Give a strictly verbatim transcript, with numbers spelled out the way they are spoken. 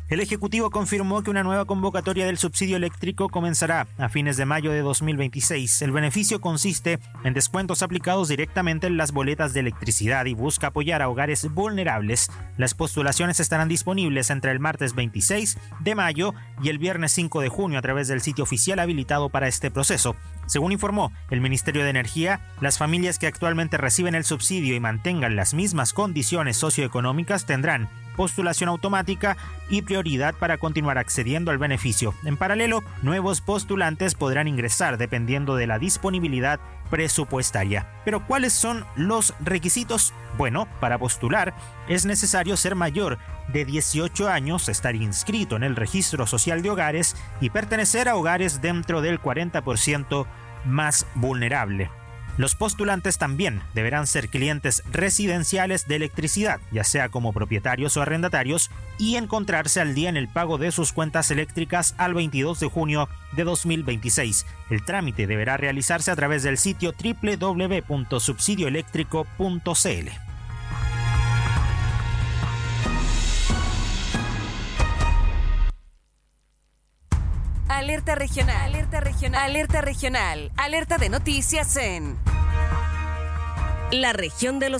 El Ejecutivo confirmó que una nueva convocatoria del subsidio eléctrico comenzará a fines de mayo de dos mil veintiséis. El beneficio consiste en descuentos aplicados directamente en las boletas de electricidad y busca apoyar a hogares vulnerables. Las postulaciones estarán disponibles entre el martes veintiséis de mayo y el viernes cinco de junio a través del sitio oficial habilitado para este proceso. Según informó el Ministerio de Energía, las familias que actualmente reciben el subsidio y mantengan las mismas condiciones socioeconómicas tendrán postulación automática y prioridad para continuar accediendo al beneficio. En paralelo, nuevos postulantes podrán ingresar dependiendo de la disponibilidad presupuestaria. Pero ¿cuáles son los requisitos? Bueno, para postular es necesario ser mayor de dieciocho años, estar inscrito en el Registro Social de Hogares y pertenecer a hogares dentro del cuarenta por ciento más vulnerable. Los postulantes también deberán ser clientes residenciales de electricidad, ya sea como propietarios o arrendatarios, y encontrarse al día en el pago de sus cuentas eléctricas al veintidós de junio de dos mil veintiséis. El trámite deberá realizarse a través del sitio doble u doble u doble u punto subsidio eléctrico punto c l. Alerta regional, alerta regional, alerta regional, alerta de noticias en la región de los